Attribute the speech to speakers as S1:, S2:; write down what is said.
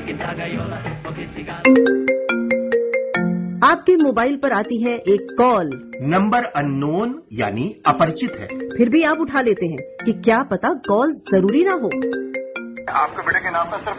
S1: आपके मोबाइल पर आती है एक कॉल,
S2: नंबर अननोन यानी अपरिचित है,
S1: फिर भी आप उठा लेते हैं कि क्या पता कॉल जरूरी ना हो।
S3: आपके बेटे के नाम पर सिर्फ